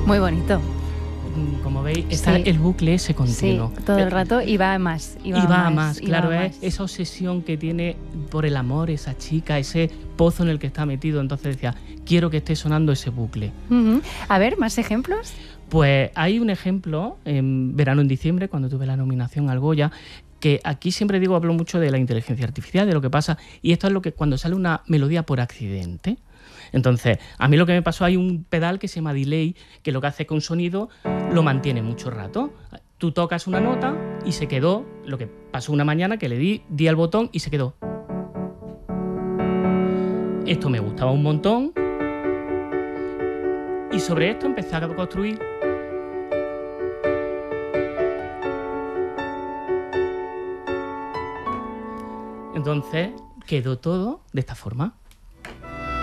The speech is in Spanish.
Muy bonito. Como veis, está el bucle ese continuo. Sí, todo el rato y va a más. Y va a más, claro, es esa obsesión que tiene por el amor, esa chica, ese pozo en el que está metido. Entonces decía, quiero que esté sonando ese bucle. A ver, ¿más ejemplos? Pues hay un ejemplo en verano, en diciembre, cuando tuve la nominación al Goya, que aquí siempre digo, hablo mucho de la inteligencia artificial, de lo que pasa, y esto es lo que cuando sale una melodía por accidente. Entonces, a mí lo que me pasó, hay un pedal que se llama delay, que lo que hace es que un sonido lo mantiene mucho rato. Tú tocas una nota y se quedó, lo que pasó una mañana que le di al botón y se quedó. Esto me gustaba un montón y sobre esto empecé a construir. Entonces quedó todo de esta forma.